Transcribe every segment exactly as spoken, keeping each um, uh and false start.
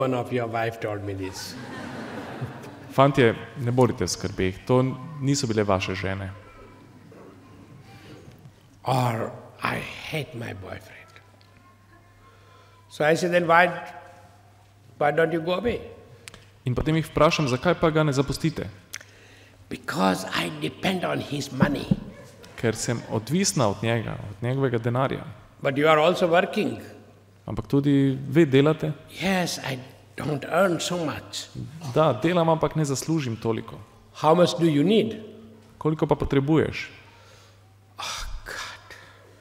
One of your wife told me this. Fantje, ne bodite v skrbeh, to niso bile vaše žene. Or I hate my boyfriend. So I said, then why, why don't you go away? In potem jih vprašam, zakaj pa ga ne zapustite? Because I depend on his money. Ker sem odvisna od njega, od njegovega denarja. But you are also working. Ampak tudi vi delate? Yes, I don't earn so much. Da, delam, ampak ne zaslužim toliko. How much do you need? Koliko pa potrebuješ? Oh, God.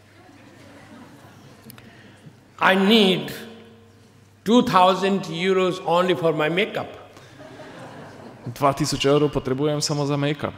I need two thousand euros only for my makeup. Dva tisoč evrov potrebujem samo za make-up.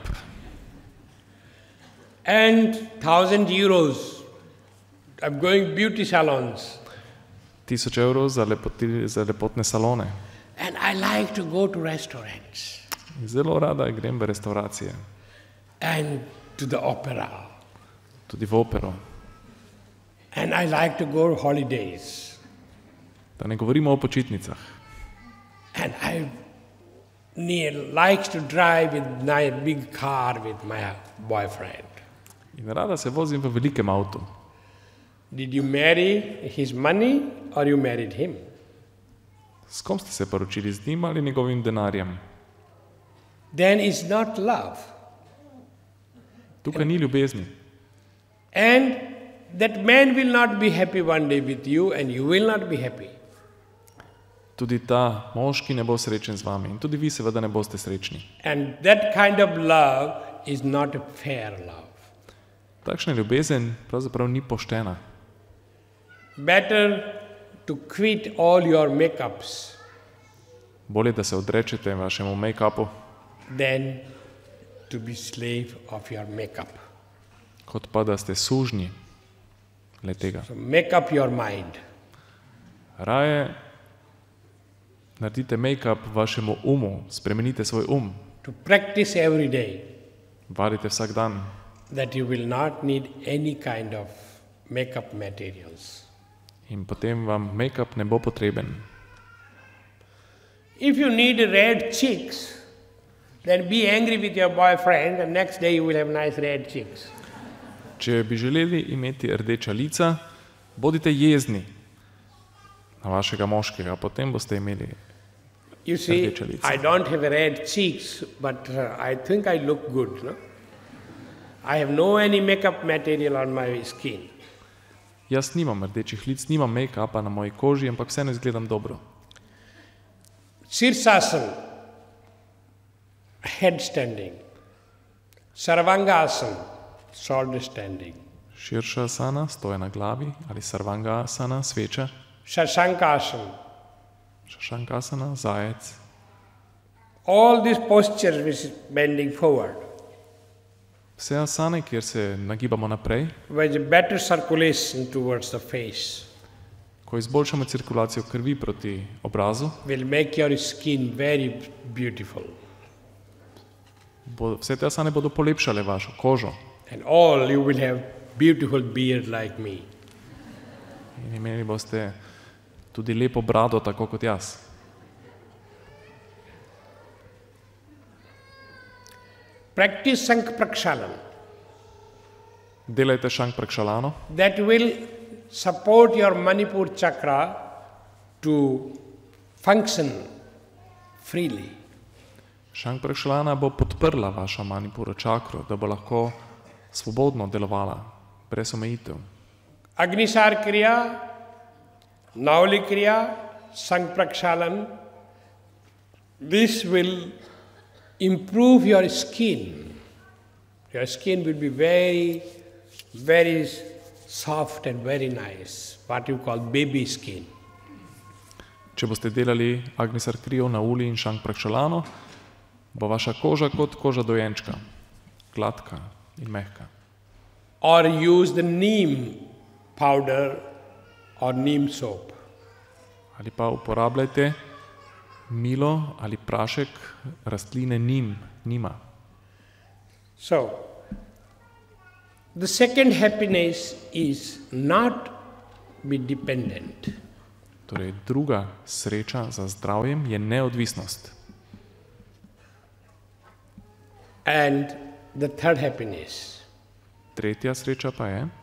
And thousand euros, I'm going beauty salons. Tisoč evrov za, lepoti, za lepotne salone. And I like to go to restaurants. Zelo rada grem v restauracije. And to the opera. Tudi v opero. And I like to go holidays. Da ne govorimo o počitnicah. And I need, likes to drive with my big car with my boyfriend. In rada se vozim v velikem avtu. Did you marry his money or you married him? S kom ste se poročili, z njim ali njegovim denarjem? Then it's not love. Tukaj ni ljubezni. And that man will not be happy one day with you and you will not be happy. Tudi ta moški ne bo srečen z vami in tudi vi seveda ne boste srečni. And that kind of love is not a fair love. Takšna ljubezen pravzaprav ni poštena. Better to quit all your makeups. Bolje, da se odrečete vašemu make-upu, than to be slave of your makeup. kot pa da ste sužnji le tega. So make up your mind. Raje naredite make-up vašemu umu, spremenite svoj um, To practice every day vadite vsak dan, that you will not need any kind of makeup materials. in potem vam make-up ne bo potreben. If you need red cheeks, then be angry with your boyfriend and next day you will have nice red cheeks. Če bi želeli imeti rdeča lica, bodite jezni na vašega moškega, potem boste imeli You see, rdeča lica. I don't have red cheeks, but uh, I think I look good, no? I have no any makeup material on my skin. Jaz nimam rdečih lic, nimam make-upa na moji koži, ampak vseeno izgledam dobro. Sirsasana, head standing. Sarvangasana, shoulder standing. Širša asana, stoja na glavi, ali sarvanga asana, sveča, Shashankasana. šašankasana, zajec. All these postures which is bending forward, Vse asane, kjer se nagibamo naprej, with better circulation towards the face, ko izboljšamo cirkulacijo krvi proti obrazu, will make your skin very beautiful. bo, vse te asane bodo polepšale vašo kožo And all you will have beautiful beard like me. in imeli boste tudi lepo brado, tako kot jaz. Practice Sank Prakshalam. Delajte šank prakšalano, That will support your Manipur chakra to function freely. šank prakšalana bo podprla vašo manipuro čakro, da bo lahko svobodno delovala, brez omejitev. Agnisar Kriya, Nauli Kriya, Sank Prakshalam, this will improve your skin. Your skin will be very, very soft and very nice, what you call baby skin. Če boste delali Agnisar Kriyo na uli in šank prakšalano, bo vaša koža kot koža dojenčka, gladka in mehka. Or use the neem powder or neem soap. Ali pa uporabljajte milo ali prašek rastline nim, nima. So, the second happiness is not be dependent. Torej, druga sreča za zdravjem je neodvisnost. And the third happiness Tretja sreča pa je,